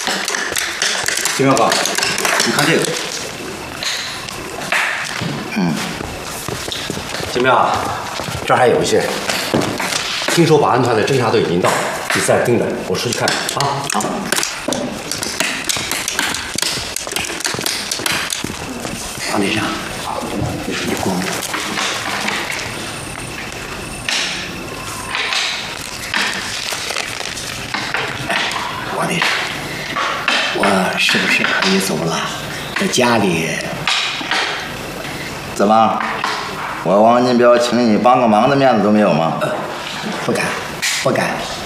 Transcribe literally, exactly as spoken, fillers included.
金彪哥，你看这个。嗯。金彪，这儿还有一些。听说保安团的侦察队已经到了，比赛定了，我出去看啊。好。王队长，你你过目。 王队长，我是不是可以走了？在家里， 怎么？我王金彪请你帮个忙的面子都没有吗？ 呃、不敢，不敢。